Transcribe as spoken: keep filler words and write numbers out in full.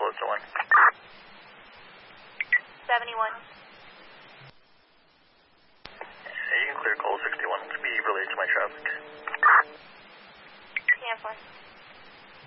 close to one. seventy-one. Yeah, you can clear call sixty-one to be released to my traffic. Cancel.